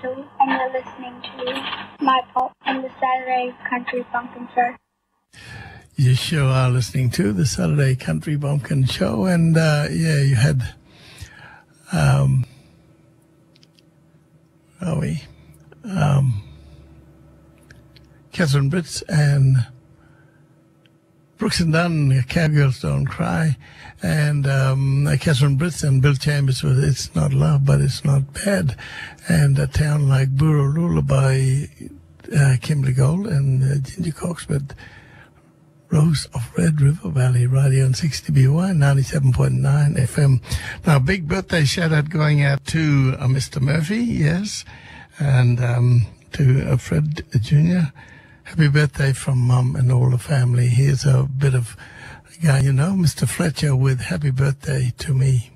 Rachel, and you're listening to My Pop and the Saturday Country Bumpkin Show. You sure are listening to the Saturday Country Bumpkin Show, and you had, Catherine Britz and Brooks and Dunn, Cowgirls Don't Cry, and Catherine Britz and Bill Chambers with It's Not Love, But It's Not Bad, and A Town Like Burroloola by Kimberly Gold and Ginger Cox with Rose of Red River Valley, radio on 60BY, 97.9 FM. Now, big birthday shout-out going out to Mr. Murphy, yes, and to Fred Jr., happy birthday from Mum and all the family. Here's a bit of a guy, Mr. Fletcher with Happy Birthday to Me.